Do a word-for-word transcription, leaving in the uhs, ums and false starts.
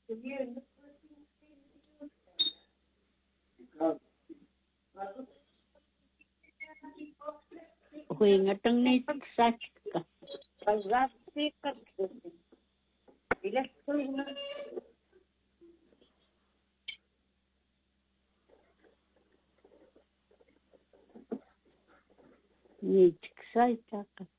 Huingatang naisaksat ka. Pag-sikat. Bilas ko na. Naisaksat ka.